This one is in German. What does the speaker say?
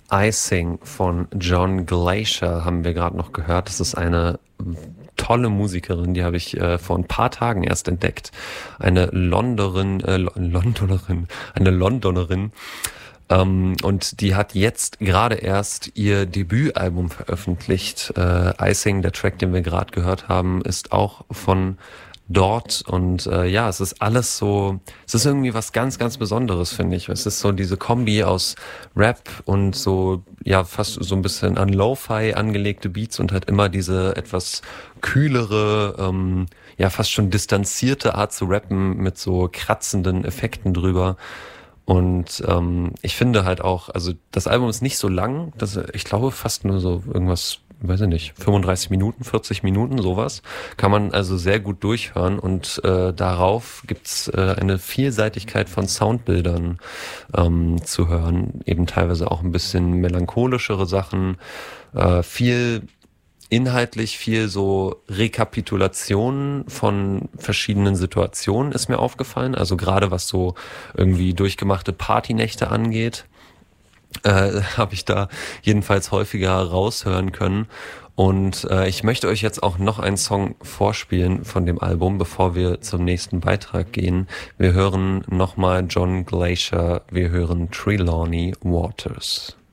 Icing von John Glacier haben wir gerade noch gehört. Das ist eine tolle Musikerin, die habe ich vor ein paar Tagen erst entdeckt. Eine eine Londonerin. Und die hat jetzt gerade erst ihr Debütalbum veröffentlicht. Icing, der Track, den wir gerade gehört haben, ist auch von dort. Und ja, es ist alles so, es ist irgendwie was ganz, ganz Besonderes, finde ich. Es ist so diese Kombi aus Rap und so, ja, fast so ein bisschen an Lo-Fi angelegte Beats und halt immer diese etwas kühlere, ja, fast schon distanzierte Art zu rappen mit so kratzenden Effekten drüber. Und ich finde halt auch, also das Album ist nicht so lang, ich glaube fast nur so irgendwas, weiß ich nicht, 35 Minuten, 40 Minuten, sowas. Kann man also sehr gut durchhören und darauf gibt's eine Vielseitigkeit von Soundbildern zu hören, eben teilweise auch ein bisschen melancholischere Sachen, viel inhaltlich viel so Rekapitulationen von verschiedenen Situationen ist mir aufgefallen. Also gerade was so irgendwie durchgemachte Partynächte angeht, habe ich da jedenfalls häufiger raushören können. Und ich möchte euch jetzt auch noch einen Song vorspielen von dem Album, bevor wir zum nächsten Beitrag gehen. Wir hören nochmal John Glacier, wir hören Trelawney Waters.